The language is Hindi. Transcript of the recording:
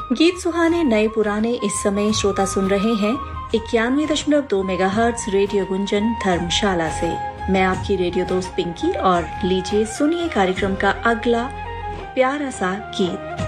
गीत सुहाने नए पुराने इस समय श्रोता सुन रहे हैं 91.2 मेगाहर्ट्ज रेडियो गुंजन धर्मशाला से। मैं आपकी रेडियो दोस्त पिंकी और लीजिए सुनिए कार्यक्रम का अगला प्यारा सा गीत।